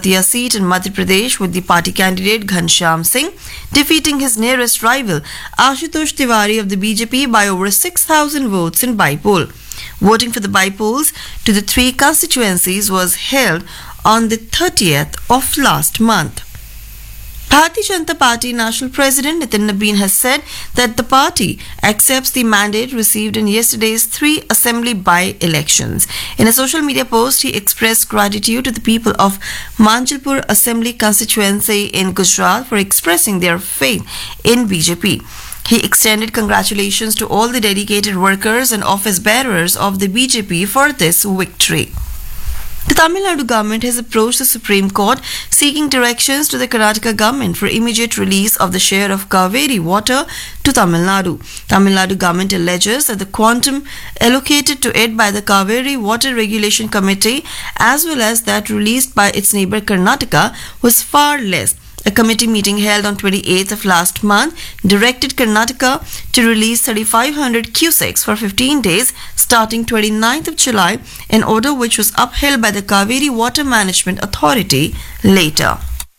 Datia seat in Madhya Pradesh with the party candidate Ghanshyam Singh defeating his nearest rival Ashutosh Tiwari of the BJP by over 6,000 votes in by-poll. Voting for the by-polls to the three constituencies was held on the 30th of last month. Bharatiya Janata Party National President Nitin Nabin has said that the party accepts the mandate received in yesterday's three assembly by-elections. In a social media post, he expressed gratitude to the people of Manjalpur Assembly constituency in Gujarat for expressing their faith in BJP. He extended congratulations to all the dedicated workers and office bearers of the BJP for this victory. The Tamil Nadu government has approached the Supreme Court seeking directions to the Karnataka government for immediate release of the share of Kaveri water to Tamil Nadu. Tamil Nadu government alleges that the quantum allocated to it by the Kaveri Water Regulation Committee as well as that released by its neighbor Karnataka was far less. A committee meeting held on 28th of last month directed Karnataka to release 3,500 cusecs for 15 days starting 29th of July, an order which was upheld by the Kaveri Water Management Authority later.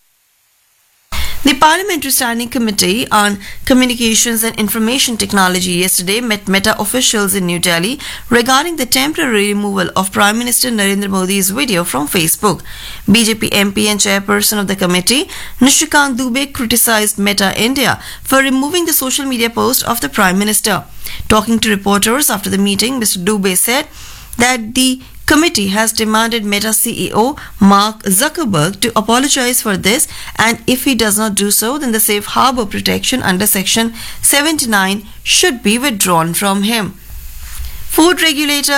The Parliamentary Standing Committee on Communications and Information Technology yesterday met Meta officials in New Delhi regarding the temporary removal of Prime Minister Narendra Modi's video from Facebook. BJP MP and chairperson of the committee, Nishikant Dubey, criticized Meta India for removing the social media post of the Prime Minister. Talking to reporters after the meeting, Mr. Dubey said that the committee has demanded Meta CEO Mark Zuckerberg to apologize for this, and if he does not do so, then the safe harbor protection under Section 79 should be withdrawn from him. Food regulator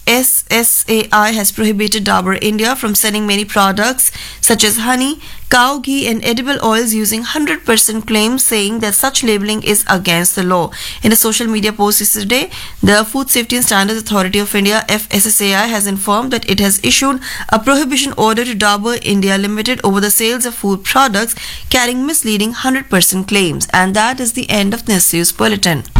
FSSAI has prohibited Dabur India from selling many products such as honey, cow ghee and edible oils using 100% claims, saying that such labeling is against the law. In a social media post yesterday, the Food Safety and Standards Authority of India FSSAI has informed that it has issued a prohibition order to Dabur India Limited over the sales of food products carrying misleading 100% claims. And that is the end of this news bulletin.